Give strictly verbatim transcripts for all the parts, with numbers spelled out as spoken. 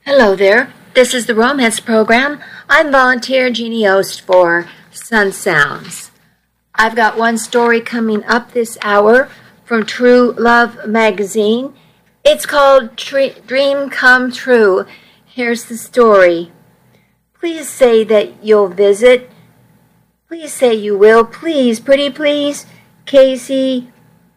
Hello there. This is the Romance Program. I'm volunteer Jeannie Ost for Sun Sounds. I've got one story coming up this hour from True Love magazine. It's called Tre- Dream Come True. Here's the story. Please say that you'll visit. Please say you will. Please, pretty please. Casey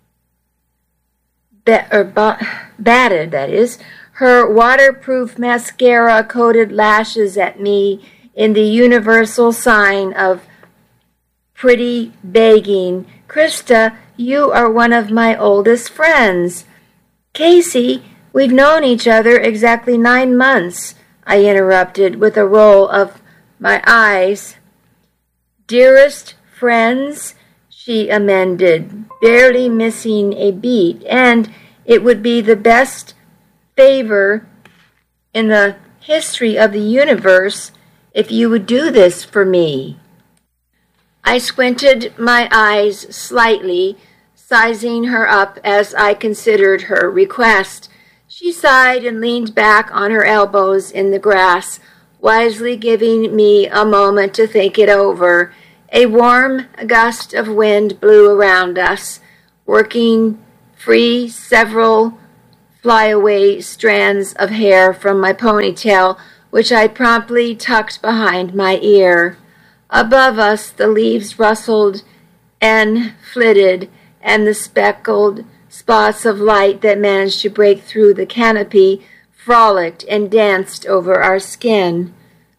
ba- or ba- batted, that is. Her waterproof mascara-coated lashes at me in the universal sign of pretty begging. Krista, you are one of my oldest friends. Casey, we've known each other exactly nine months, I interrupted with a roll of my eyes. Dearest friends, she amended, barely missing a beat, and it would be the best favor in the history of the universe if you would do this for me. I squinted my eyes slightly, sizing her up as I considered her request. She sighed and leaned back on her elbows in the grass, wisely giving me a moment to think it over. A warm gust of wind blew around us, working free several flyaway strands of hair from my ponytail, which I promptly tucked behind my ear. Above us, the leaves rustled and flitted, and the speckled spots of light that managed to break through the canopy frolicked and danced over our skin.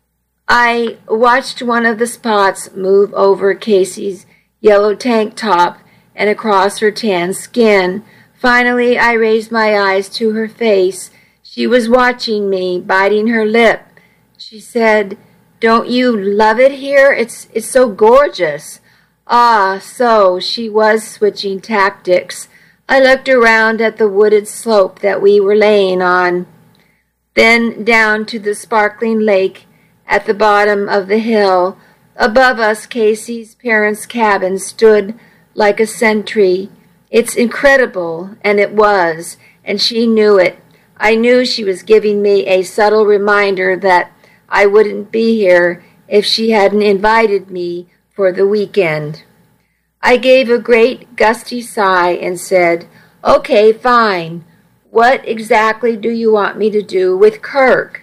I watched one of the spots move over Casey's yellow tank top and across her tan skin. Finally, I raised my eyes to her face. She was watching me, biting her lip. She said, "Don't you love it here? It's it's so gorgeous." Ah, so she was switching tactics. I looked around at the wooded slope that we were laying on, then down to the sparkling lake at the bottom of the hill. Above us, Casey's parents' cabin stood like a sentry. It's incredible, and it was, and she knew it. I knew she was giving me a subtle reminder that I wouldn't be here if she hadn't invited me for the weekend. I gave a great gusty sigh and said, "Okay, fine. What exactly do you want me to do with Kirk?"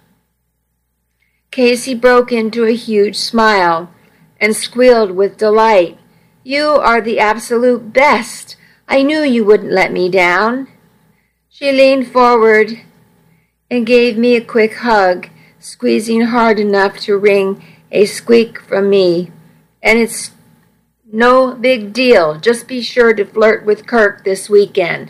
Casey broke into a huge smile and squealed with delight. "You are the absolute best. I knew you wouldn't let me down." She leaned forward and gave me a quick hug, squeezing hard enough to wring a squeak from me. "And it's no big deal. Just be sure to flirt with Kirk this weekend."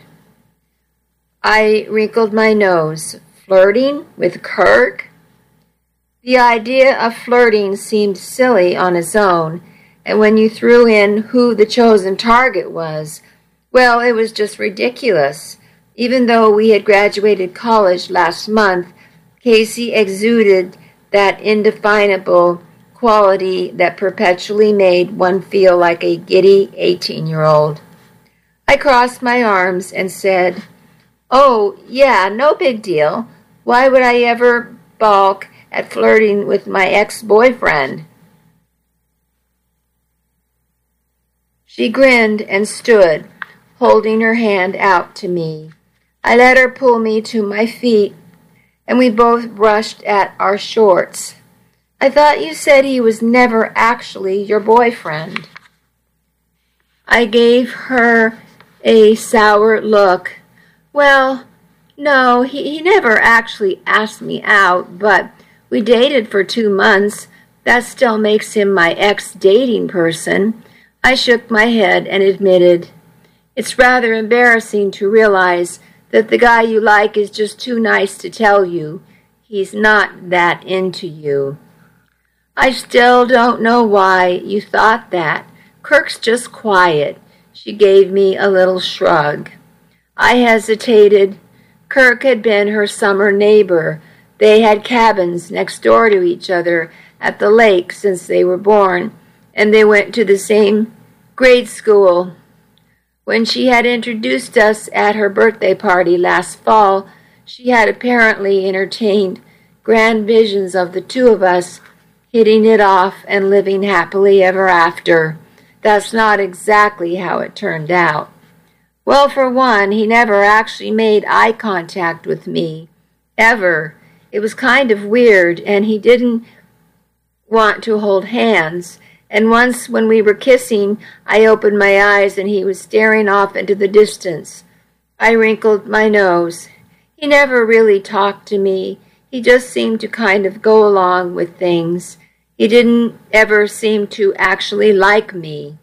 I wrinkled my nose. Flirting with Kirk? The idea of flirting seemed silly on its own, and when you threw in who the chosen target was, well, it was just ridiculous. Even though we had graduated college last month, Casey exuded that indefinable quality that perpetually made one feel like a giddy eighteen-year-old. I crossed my arms and said, "Oh, yeah, no big deal. Why would I ever balk at flirting with my ex-boyfriend?" She grinned and stood, holding her hand out to me. I let her pull me to my feet, and we both brushed at our shorts. "I thought you said he was never actually your boyfriend." I gave her a sour look. "Well, no, he, he never actually asked me out, but we dated for two months. That still makes him my ex-dating person." I shook my head and admitted, "It's rather embarrassing to realize that the guy you like is just too nice to tell you. He's not that into you." "I still don't know why you thought that. Kirk's just quiet." She gave me a little shrug. I hesitated. Kirk had been her summer neighbor. They had cabins next door to each other at the lake since they were born, and they went to the same grade school. When she had introduced us at her birthday party last fall, she had apparently entertained grand visions of the two of us hitting it off and living happily ever after. That's not exactly how it turned out. Well, for one, he never actually made eye contact with me, ever. It was kind of weird, and he didn't want to hold hands. And once when we were kissing, I opened my eyes and he was staring off into the distance. I wrinkled my nose. He never really talked to me. He just seemed to kind of go along with things. He didn't ever seem to actually like me.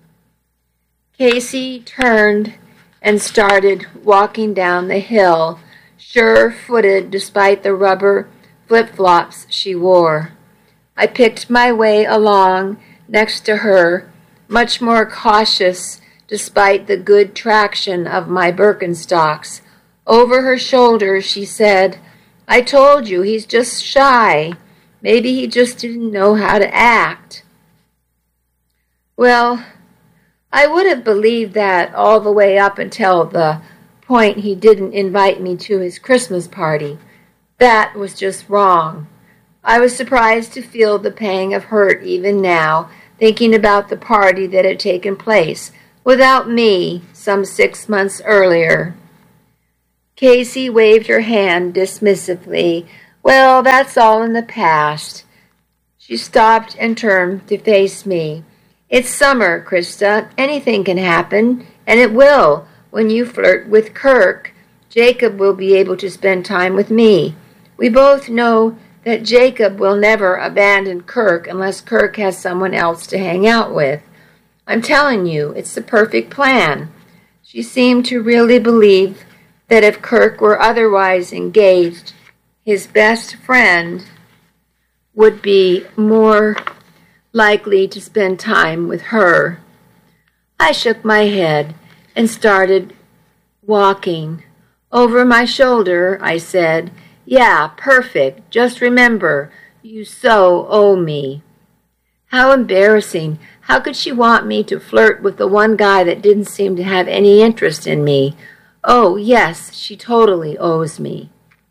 Casey turned and started walking down the hill, sure-footed despite the rubber flip-flops she wore. I picked my way along next to her, much more cautious despite the good traction of my Birkenstocks. Over her shoulder, she said, "I told you, he's just shy. Maybe he just didn't know how to act." Well, I would have believed that all the way up until the point he didn't invite me to his Christmas party. That was just wrong. I was surprised to feel the pang of hurt even now, thinking about the party that had taken place without me some six months earlier. Casey waved her hand dismissively. "Well, that's all in the past." She stopped and turned to face me. "It's summer, Krista. Anything can happen, and it will. When you flirt with Kirk, Jacob will be able to spend time with me. We both know that Jacob will never abandon Kirk unless Kirk has someone else to hang out with. I'm telling you, it's the perfect plan." She seemed to really believe that if Kirk were otherwise engaged, his best friend would be more likely to spend time with her. I shook my head and started walking. Over my shoulder, I said, "Yeah, perfect. Just remember, you so owe me." How embarrassing. How could she want me to flirt with the one guy that didn't seem to have any interest in me? Oh, yes, she totally owes me.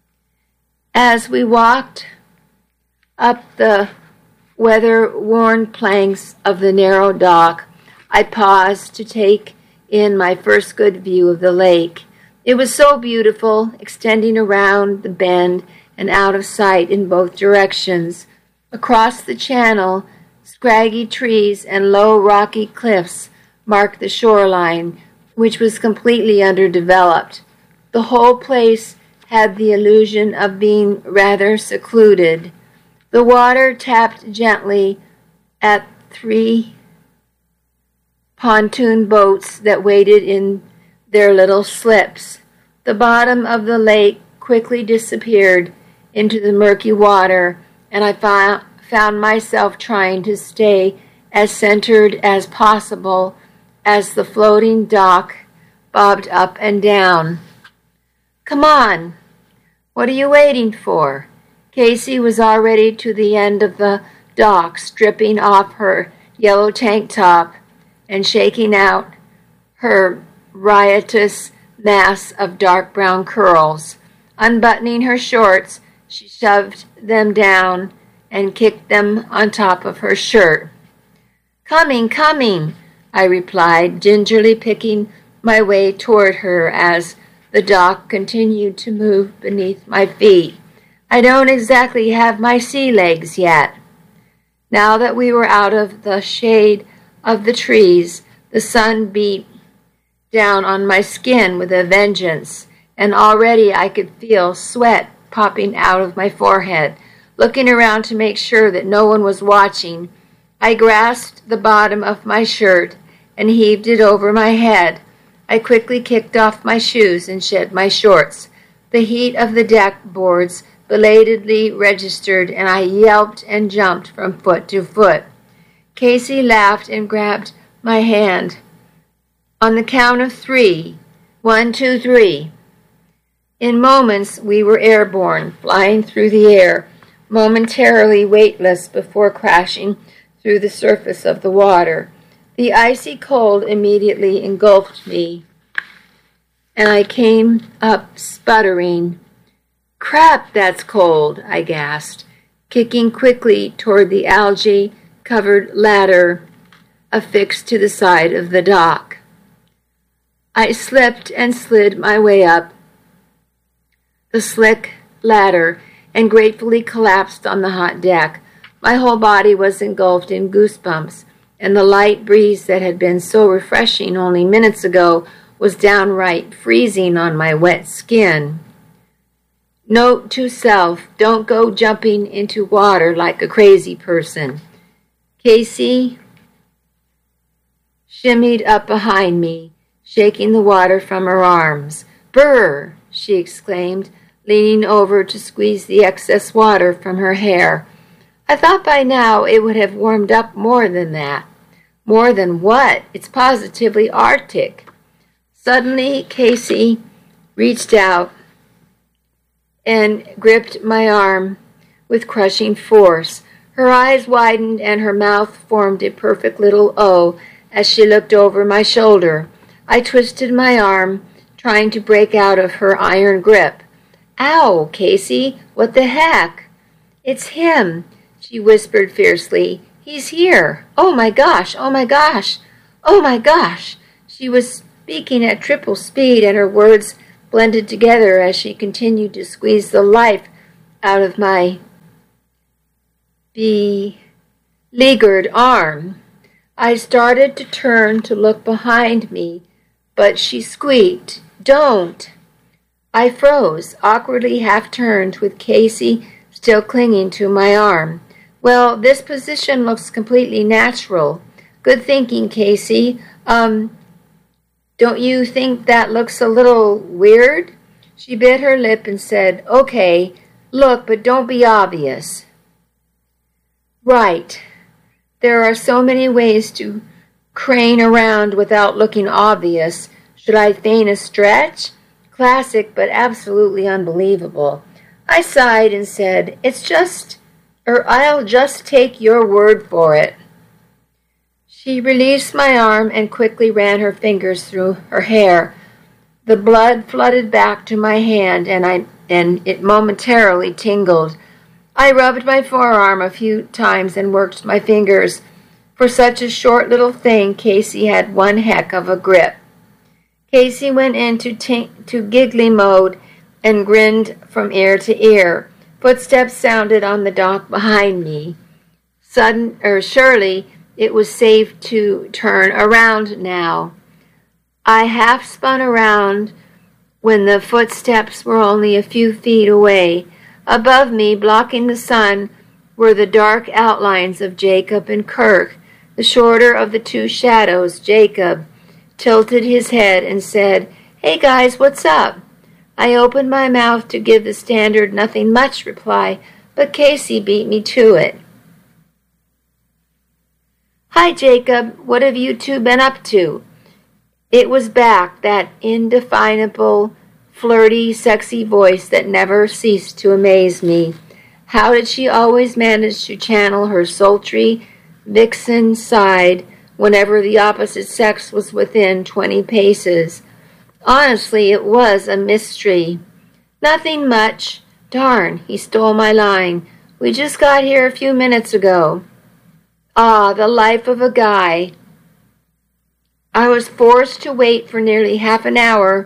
As we walked up the weather-worn planks of the narrow dock, I paused to take in my first good view of the lake. It was so beautiful, extending around the bend and out of sight in both directions. Across the channel, scraggy trees and low rocky cliffs marked the shoreline, which was completely underdeveloped. The whole place had the illusion of being rather secluded. The water tapped gently at three pontoon boats that waited in their little slips. The bottom of the lake quickly disappeared into the murky water, and I found, found myself trying to stay as centered as possible as the floating dock bobbed up and down. "Come on! What are you waiting for?" Casey was already to the end of the dock, stripping off her yellow tank top and shaking out her riotous mass of dark brown curls. Unbuttoning her shorts, she shoved them down and kicked them on top of her shirt. "Coming, coming," I replied, gingerly picking my way toward her as the dock continued to move beneath my feet. "I don't exactly have my sea legs yet." Now that we were out of the shade of the trees, the sun beat down on my skin with a vengeance, and already I could feel sweat popping out of my forehead. Looking around to make sure that no one was watching, I grasped the bottom of my shirt and heaved it over my head. I quickly kicked off my shoes and shed my shorts. The heat of the deck boards belatedly registered, and I yelped and jumped from foot to foot. Casey laughed and grabbed my hand. On the count of three, one, two, three. In moments, we were airborne, flying through the air, momentarily weightless before crashing through the surface of the water. The icy cold immediately engulfed me, and I came up sputtering. "Crap, that's cold," I gasped. kicking quickly toward the algae-covered ladder affixed to the side of the dock. I slipped and slid my way up the slick ladder and gratefully collapsed on the hot deck. My whole body was engulfed in goosebumps, and the light breeze that had been so refreshing only minutes ago was downright freezing on my wet skin. Note to self, don't go jumping into water like a crazy person. Casey shimmied up behind me, shaking the water from her arms. "Brr!" she exclaimed, leaning over to squeeze the excess water from her hair. I thought by now it would have warmed up more than that. More than what? It's positively Arctic. Suddenly, Casey reached out and gripped my arm with crushing force. Her eyes widened and her mouth formed a perfect little O as she looked over my shoulder. I twisted my arm, trying to break out of her iron grip. "Ow, Casey, what the heck?" "It's him," she whispered fiercely. "He's here. Oh my gosh, oh my gosh, oh my gosh." She was speaking at triple speed, and her words blended together as she continued to squeeze the life out of my beleaguered arm. I started to turn to look behind me, but she squeaked, "Don't!" I froze, awkwardly half-turned, with Casey still clinging to my arm. "Well, this position looks completely natural. Good thinking, Casey. Um, don't you think that looks a little weird?" She bit her lip and said, "Okay, look, but don't be obvious." Right. There are so many ways to crane around without looking obvious. Should I feign a stretch? Classic, but absolutely unbelievable. I sighed and said, "It's just, or I'll just take your word for it." She released my arm and quickly ran her fingers through her hair. The blood flooded back to my hand, and I and it momentarily tingled. I rubbed my forearm a few times and worked my fingers. For such a short little thing, Casey had one heck of a grip. Casey went into t- to giggly mode and grinned from ear to ear. Footsteps sounded on the dock behind me. Sudden, or surely, it was safe to turn around now. I half spun around when the footsteps were only a few feet away. Above me, blocking the sun, were the dark outlines of Jacob and Kirk. The shorter of the two shadows, Jacob, tilted his head and said, "Hey guys, what's up?" I opened my mouth to give the standard nothing much reply, but Casey beat me to it. "Hi, Jacob. What have you two been up to?" It was back, that indefinable, flirty, sexy voice that never ceased to amaze me. How did she always manage to channel her sultry, vixen side whenever the opposite sex was within twenty paces? Honestly, it was a mystery. "Nothing much. Darn, he stole my line. We just got here a few minutes ago." Ah, the life of a guy. I was forced to wait for nearly half an hour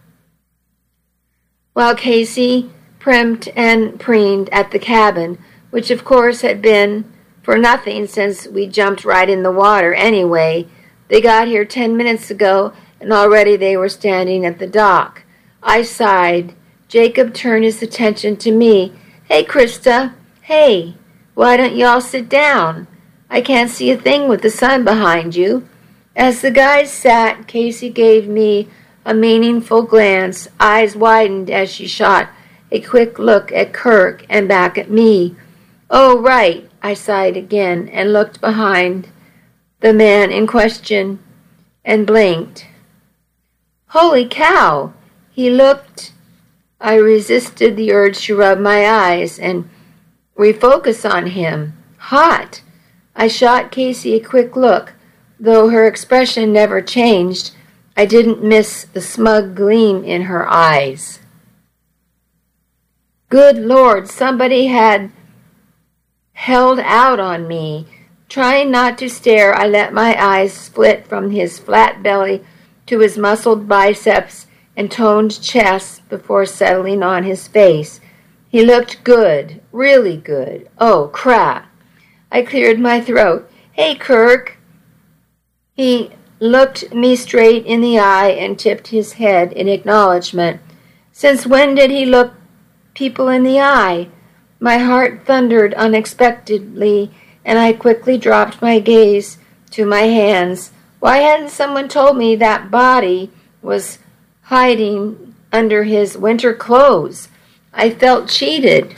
while Casey primped and preened at the cabin, which of course had been for nothing since we jumped right in the water anyway. They got here ten minutes ago, and already they were standing at the dock. I sighed. Jacob turned his attention to me. "Hey, Krista. Hey, why don't y'all sit down? I can't see a thing with the sun behind you." As the guys sat, Casey gave me a meaningful glance. Eyes widened as she shot a quick look at Kirk and back at me. "Oh, right," I sighed again and looked behind the man in question and blinked. Holy cow! He looked. I resisted the urge to rub my eyes and refocus on him. Hot! I shot Casey a quick look. Though her expression never changed, I didn't miss the smug gleam in her eyes. Good Lord, somebody had held out on me. Trying not to stare, I let my eyes split from his flat belly to his muscled biceps and toned chest before settling on his face. He looked good, really good. Oh, crap. I cleared my throat. Hey, Kirk. He looked me straight in the eye and tipped his head in acknowledgement. Since when did he look people in the eye? My heart thundered unexpectedly, and I quickly dropped my gaze to my hands. Why hadn't someone told me that body was hiding under his winter clothes? I felt cheated.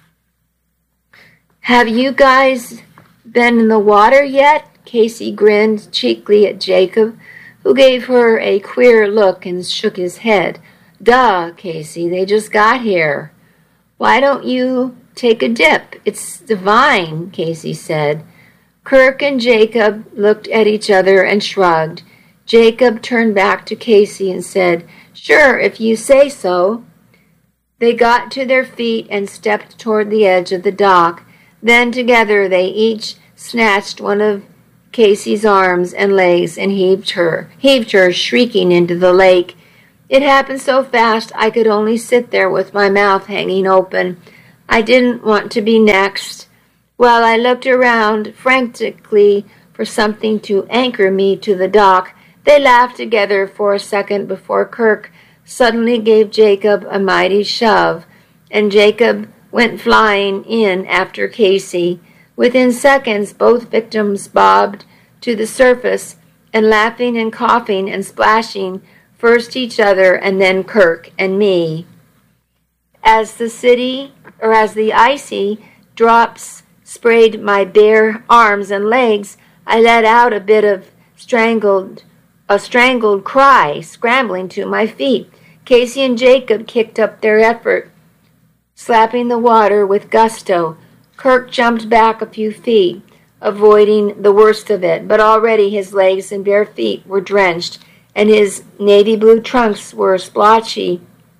Have you guys been in the water yet? Casey grinned cheekily at Jacob, who gave her a queer look and shook his head. Duh, Casey, they just got here. Why don't you take a dip? It's divine, Casey said. Kirk and Jacob looked at each other and shrugged. Jacob turned back to Casey and said, Sure, if you say so. They got to their feet and stepped toward the edge of the dock. Then together they each snatched one of Casey's arms and legs and heaved her, heaved her shrieking into the lake. It happened so fast I could only sit there with my mouth hanging open. I didn't want to be next. While I looked around frantically for something to anchor me to the dock, they laughed together for a second before Kirk suddenly gave Jacob a mighty shove, and Jacob went flying in after Casey. Within seconds, both victims bobbed to the surface, and laughing and coughing and splashing, first each other and then Kirk and me. As the city, or as the icy drops sprayed my bare arms and legs, I let out a bit of strangled, a strangled cry, scrambling to my feet. Casey and Jacob kicked up their effort, slapping the water with gusto. Kirk jumped back a few feet, avoiding the worst of it, but already his legs and bare feet were drenched, and his navy blue trunks were splotchy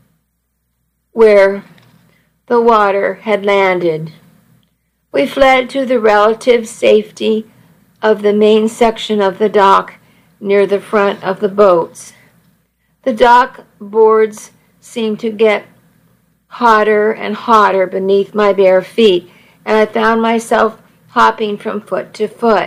where the water had landed. We fled to the relative safety of the main section of the dock near the front of the boats. The dock boards seemed to get hotter and hotter beneath my bare feet, and I found myself hopping from foot to foot.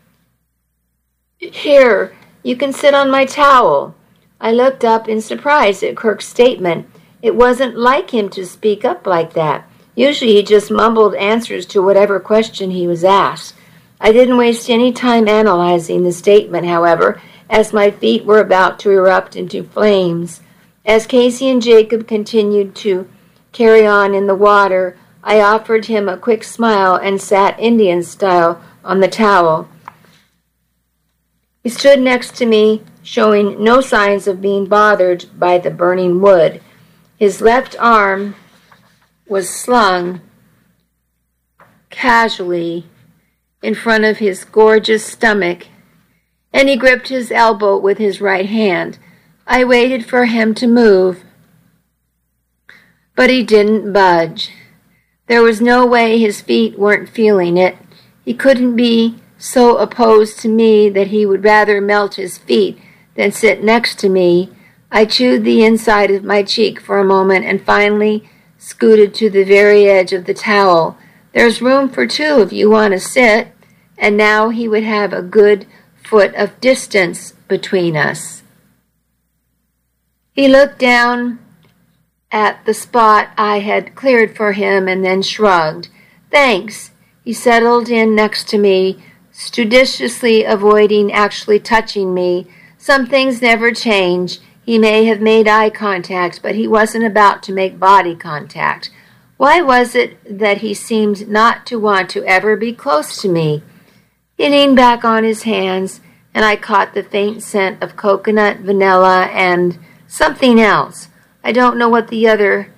Here, you can sit on my towel. I looked up in surprise at Kirk's statement. It wasn't like him to speak up like that. Usually he just mumbled answers to whatever question he was asked. I didn't waste any time analyzing the statement, however, as my feet were about to erupt into flames. As Casey and Jacob continued to carry on in the water, I offered him a quick smile and sat Indian style on the towel. He stood next to me, showing no signs of being bothered by the burning wood. His left arm was slung casually in front of his gorgeous stomach, and he gripped his elbow with his right hand. I waited for him to move, but he didn't budge. There was no way his feet weren't feeling it. He couldn't be so opposed to me that he would rather melt his feet than sit next to me. I chewed the inside of my cheek for a moment and finally scooted to the very edge of the towel. There's room for two if you want to sit. And now he would have a good foot of distance between us. He looked down at the spot I had cleared for him and then shrugged. Thanks. He settled in next to me, studiously avoiding actually touching me. Some things never change. He may have made eye contact, but he wasn't about to make body contact. Why was it that he seemed not to want to ever be close to me? He leaned back on his hands, and I caught the faint scent of coconut, vanilla, and something else. I don't know what the other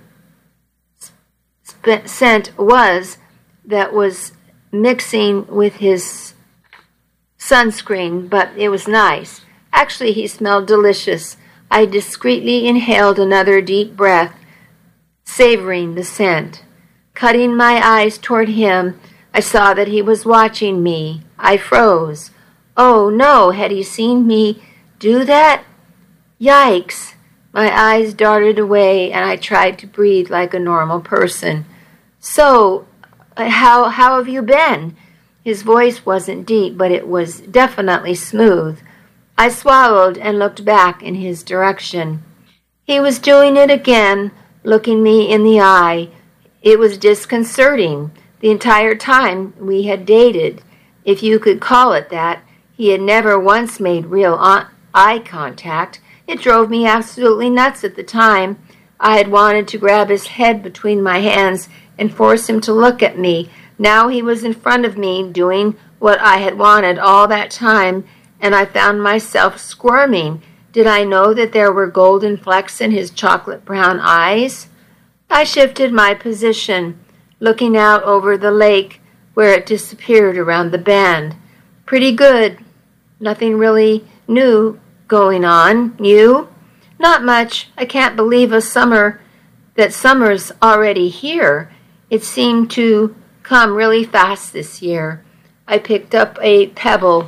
sp- scent was that was mixing with his sunscreen, but it was nice. Actually, he smelled delicious. I discreetly inhaled another deep breath, savoring the scent. Cutting my eyes toward him, I saw that he was watching me. I froze. Oh no, had he seen me do that? Yikes! My eyes darted away and I tried to breathe like a normal person. So, how, how have you been? His voice wasn't deep, but it was definitely smooth. I swallowed and looked back in his direction. He was doing it again, looking me in the eye. It was disconcerting. The entire time we had dated, if you could call it that, he had never once made real eye contact. It drove me absolutely nuts at the time. I had wanted to grab his head between my hands and force him to look at me. Now he was in front of me, doing what I had wanted all that time, and I found myself squirming. Did I know that there were golden flecks in his chocolate brown eyes? I shifted my position, looking out over the lake where it disappeared around the bend. Pretty good. Nothing really new going on. You? Not much. I can't believe a summer, that summer's already here. It seemed to come really fast this year. I picked up a pebble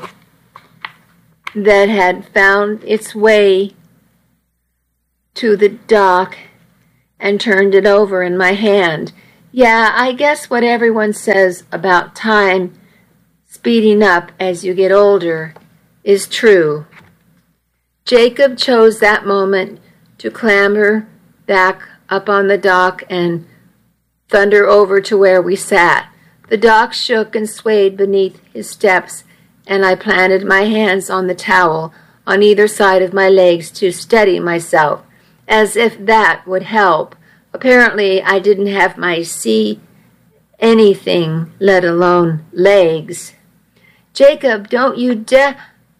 that had found its way to the dock and turned it over in my hand. Yeah, I guess what everyone says about time speeding up as you get older is true. Jacob chose that moment to clamber back up on the dock and thunder over to where we sat. The dock shook and swayed beneath his steps, and I planted my hands on the towel on either side of my legs to steady myself, as if that would help. Apparently, I didn't have my see anything, let alone legs. Jacob, don't you dare...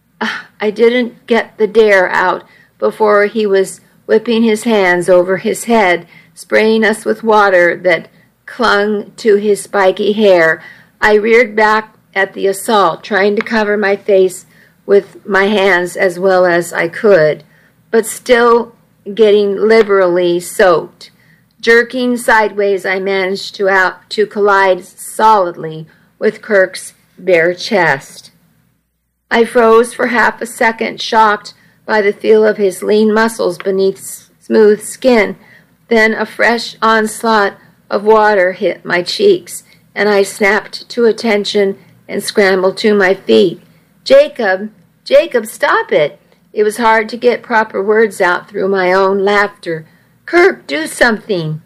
I didn't get the dare out before he was whipping his hands over his head, spraying us with water that clung to his spiky hair. I reared back at the assault, trying to cover my face with my hands as well as I could, but still getting liberally soaked. Jerking sideways, I managed to out to collide solidly with Kirk's bare chest. I froze for half a second, shocked by the feel of his lean muscles beneath smooth skin. Then a fresh onslaught of water hit my cheeks, and I snapped to attention and scrambled to my feet. Jacob, Jacob, stop it! It was hard to get proper words out through my own laughter. Kirk, do something!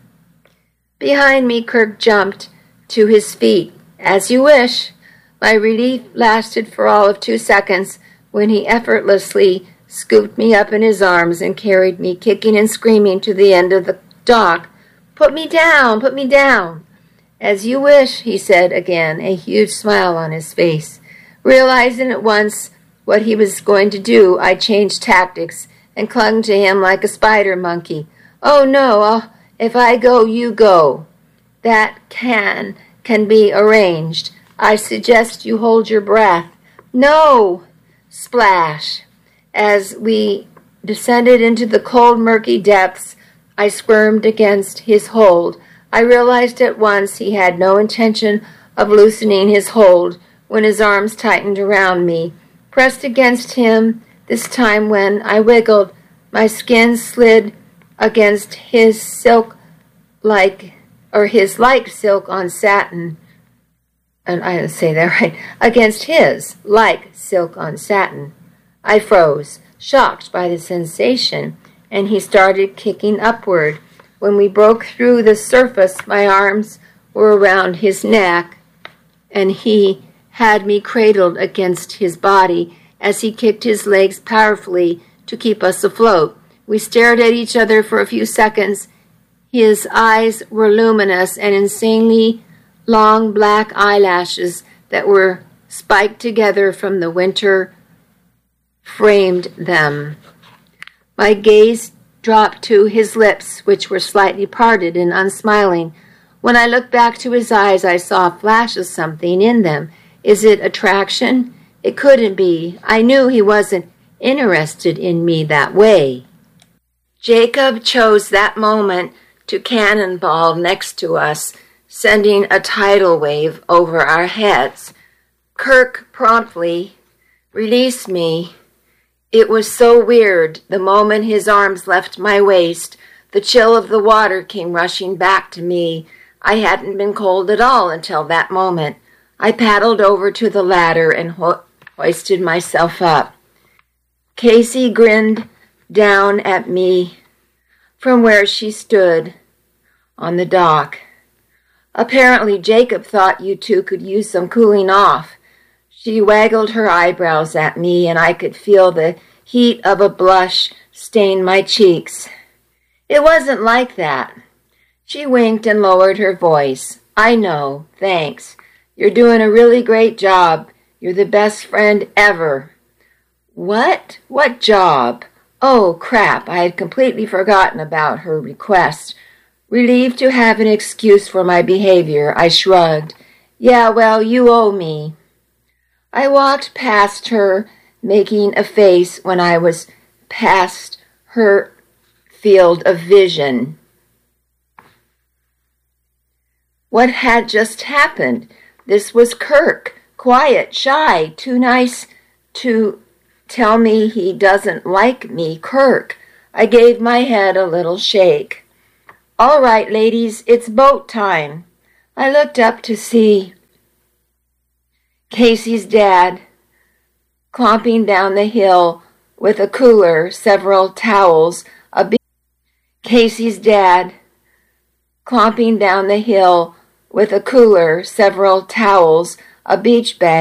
Behind me, Kirk jumped to his feet. As you wish. My relief lasted for all of two seconds when he effortlessly scooped me up in his arms and carried me kicking and screaming to the end of the dock. Put me down, put me down. As you wish, he said again, a huge smile on his face. Realizing at once what he was going to do, I changed tactics and clung to him like a spider monkey. Oh no, I'll, if I go, you go. That can, can be arranged. I suggest you hold your breath. No! Splash! As we descended into the cold, murky depths, I squirmed against his hold. I realized at once he had no intention of loosening his hold when his arms tightened around me. Pressed against him, this time when I wiggled, my skin slid against his silk like, or his like silk on satin. And I didn't say that right, against his, like silk on satin. I froze, shocked by the sensation, and he started kicking upward. When we broke through the surface, my arms were around his neck, and he had me cradled against his body as he kicked his legs powerfully to keep us afloat. We stared at each other for a few seconds. His eyes were luminous and insanely long black eyelashes that were spiked together from the winter framed them. My gaze dropped to his lips, which were slightly parted and unsmiling. When I looked back to his eyes, I saw a flash of something in them. Is it attraction? It couldn't be. I knew he wasn't interested in me that way. Jacob chose that moment to cannonball next to us, sending a tidal wave over our heads. Kirk promptly released me. It was so weird. The moment his arms left my waist, the chill of the water came rushing back to me. I hadn't been cold at all until that moment. I paddled over to the ladder and ho- hoisted myself up. Casey grinned down at me from where she stood on the dock. Apparently Jacob thought you two could use some cooling off. She waggled her eyebrows at me, and I could feel the heat of a blush stain my cheeks. It wasn't like that. She winked and lowered her voice. I know, thanks. You're doing a really great job. You're the best friend ever. What? What job? Oh, crap, I had completely forgotten about her request. Relieved to have an excuse for my behavior, I shrugged. Yeah, well, you owe me. I walked past her, making a face when I was past her field of vision. What had just happened? This was Kirk, quiet, shy, too nice to tell me he doesn't like me. Kirk. I gave my head a little shake. All right, ladies, it's boat time. I looked up to see Casey's dad clomping down the hill with a cooler, several towels, a be- Casey's dad clomping down the hill with a cooler, several towels, a beach bag.